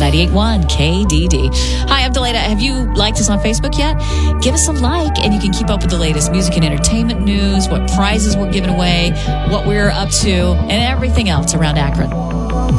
98.1 KDD. Hi, I'm Delata. Have you liked us on Facebook yet? Give us a like, and you can keep up with the latest music and entertainment news, what prizes we're giving away, what we're up to, and everything else around Akron.